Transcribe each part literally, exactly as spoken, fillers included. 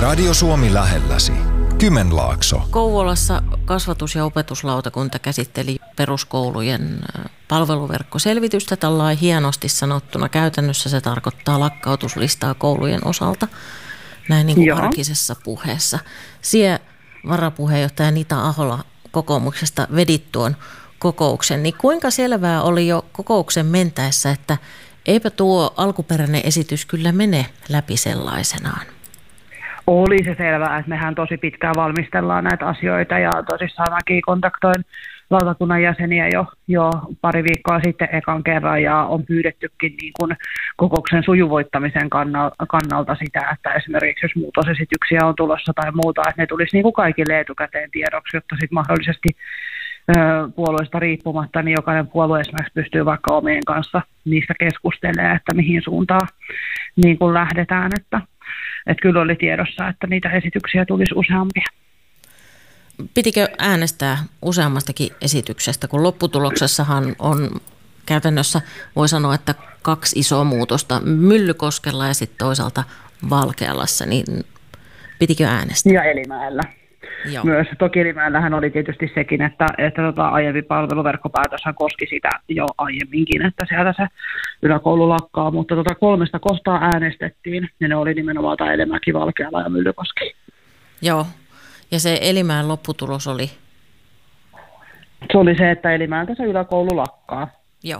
Radio Suomi lähelläsi. Kymenlaakso. Kouvolassa kasvatus- ja opetuslautakunta käsitteli peruskoulujen palveluverkkoselvitystä tällainen hienosti sanottuna. Käytännössä se tarkoittaa lakkautuslistaa koulujen osalta, näin niin kuin arkisessa puheessa. Sie varapuheenjohtaja Nita Ahola kokoomuksesta vedit tuon kokouksen, niin kuinka selvää oli jo kokouksen mentäessä, että eipä tuo alkuperäinen esitys kyllä mene läpi sellaisenaan? Oli se selvää, että mehän tosi pitkään valmistellaan näitä asioita ja tosissaan mäkin kontaktoin lautakunnan jäseniä jo, jo pari viikkoa sitten ekan kerran ja on pyydettykin niin kuin kokouksen sujuvoittamisen kannalta sitä, että esimerkiksi jos muutosesityksiä on tulossa tai muuta, että ne tulisi niin kuin kaikille etukäteen tiedoksi, jotta sitten mahdollisesti puolueista riippumatta, niin jokainen puolue esimerkiksi pystyy vaikka omien kanssa niistä keskustelemaan, että mihin suuntaan niin kuin lähdetään, että, että kyllä oli tiedossa, että niitä esityksiä tulisi useampia. Pitikö äänestää useammastakin esityksestä, kun lopputuloksessahan on käytännössä, voi sanoa, että kaksi isoa muutosta, Myllykoskella ja sitten toisaalta Valkealassa, niin pitikö äänestää? Ja Elimäellä. Joo. Myös toki Elimäellähän oli tietysti sekin, että, että tota, aiempi palveluverkkopäätöshän koski sitä jo aiemminkin, että sieltä se yläkoulu lakkaa, mutta tota kolmesta kohtaa äänestettiin, ja ne oli nimenomaan tämä Elimäki, Valkeala ja Myllykoski. Joo, ja se Elimäen lopputulos oli? Se oli se, että Elimäeltä se yläkoulu lakkaa. Joo.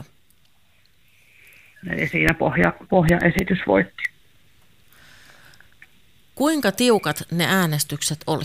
Eli siinä pohja, pohjaesitys voitti. Kuinka tiukat ne äänestykset oli?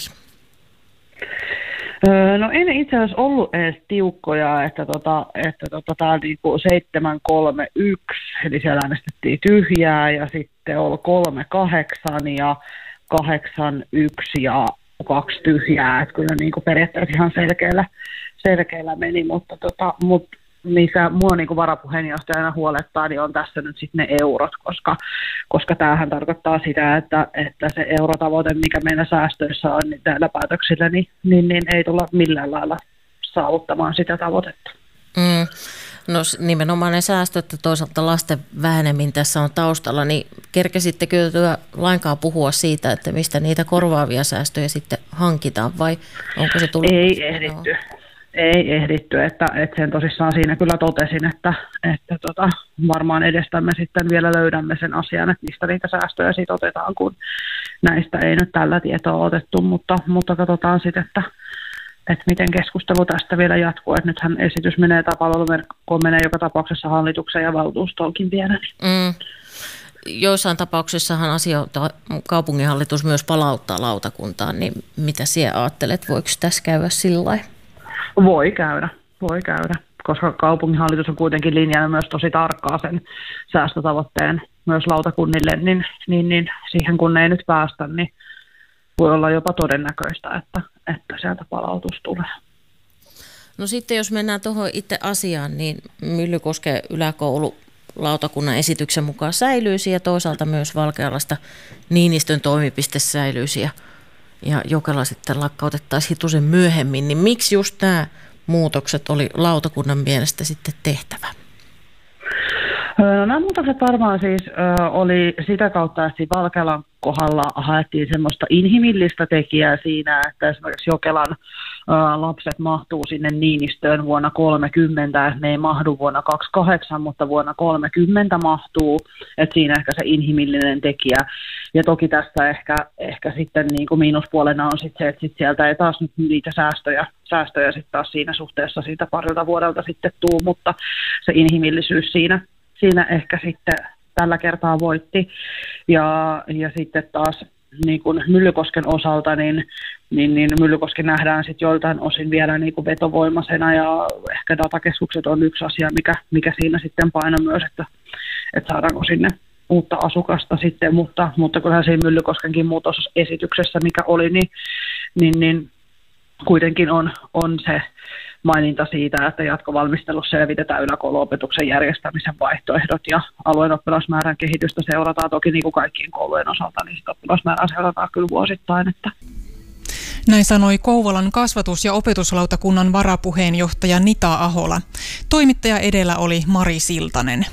No ei ne itse asiassa ollut edes tiukkoja, että, tota, että tota, tämä niinku seitsemän kolme yksi, eli siellä äänestettiin tyhjää ja sitten oli kolme kahdeksan ja kahdeksan yksi ja kaksi tyhjää, että kyllä niinku periaatteessa ihan selkeällä, selkeällä meni, mutta, tota, mutta mikä mua niin kuin varapuheenjohtajana huolettaa, niin on tässä nyt sitten ne eurot, koska, koska tämähän tarkoittaa sitä, että, että se eurotavoite, mikä meillä säästöissä on niin näillä päätöksillä, niin, niin, niin ei tulla millään lailla saavuttamaan sitä tavoitetta. Mm. No nimenomaan ne säästöt ja toisaalta lasten vähenemmin tässä on taustalla, niin kerkesittekö lainkaan puhua siitä, että mistä niitä korvaavia säästöjä sitten hankitaan vai onko se tullut? Ei ehditty. Ei ehditty, että, että sen tosissaan siinä kyllä totesin, että, että tota, varmaan edestämme sitten vielä löydämme sen asian, että mistä niitä säästöjä siitä otetaan, kun näistä ei nyt tällä tietoa otettu, mutta, mutta katsotaan sitten, että, että miten keskustelu tästä vielä jatkuu, että nythän esitys menee tai palveluverkkoon menee joka tapauksessa hallituksen ja valtuustolkin vielä. Mm. Joissain tapauksissahan asioita kaupunginhallitus myös palauttaa lautakuntaan, niin mitä sinä ajattelet, voiko tässä käydä sillä lailla? Voi käydä, voi käydä, koska kaupunginhallitus on kuitenkin linjannut myös tosi tarkkaa sen säästötavoitteen myös lautakunnille, niin, niin, niin siihen kun ei nyt päästä, niin voi olla jopa todennäköistä, että, että sieltä palautus tulee. No sitten jos mennään tuohon itse asiaan, niin Myllykosken yläkoulu lautakunnan esityksen mukaan säilyisi ja toisaalta myös Valkealasta Niinistön toimipiste säilyisi ja ja Jokela sitten lakkautettaisiin hitusen myöhemmin, niin miksi just nämä muutokset oli lautakunnan mielestä sitten tehtävä? No, nämä muutokset varmaan siis ö, oli sitä kautta, että Valkealan kohdalla haettiin semmoista inhimillistä tekijää siinä, että esimerkiksi Jokelan ö, lapset mahtuu sinne Niinistöön vuonna kolmekymmentä, että ne ei mahdu vuonna kaksikymmentäkahdeksan, mutta vuonna kolmekymmentä mahtuu, että siinä ehkä se inhimillinen tekijä. Ja toki tässä ehkä, ehkä sitten niin kuin miinuspuolena on sitten se, että sit sieltä ei taas nyt niitä säästöjä, säästöjä sitten taas siinä suhteessa siitä parilta vuodelta sitten tuu, mutta se inhimillisyys siinä, siinä ehkä sitten tällä kertaa voitti. Ja, ja sitten taas niin kuin Myllykosken osalta, niin, niin, niin Myllykoski nähdään sitten joiltain osin vielä niin kuin vetovoimaisena ja ehkä datakeskukset on yksi asia, mikä, mikä siinä sitten paino myös, että, että saadaanko sinne uutta asukasta sitten, mutta, mutta kyllähän siinä Myllykoskenkin muutosesityksessä, mikä oli, niin, niin, niin kuitenkin on, on se maininta siitä, että jatkovalmistelussa selvitetään yläkouluopetuksen järjestämisen vaihtoehdot ja alueen oppilasmäärän kehitystä seurataan toki niin kuin kaikkien koulujen osalta, niin sitä oppilasmäärää seurataan kyllä vuosittain. Että. Näin sanoi Kouvolan kasvatus- ja opetuslautakunnan varapuheenjohtaja Nita Ahola. Toimittaja edellä oli Mari Siltanen.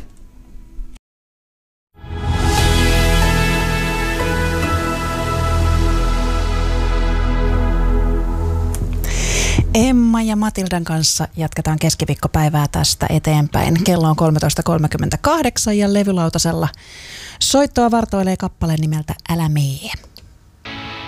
Emma ja Matildan kanssa jatketaan keskiviikkopäivää tästä eteenpäin. Kello on kolmetoista kolmekymmentäkahdeksan ja levylautasella soittoa vartoilee kappale nimeltä Älä mee.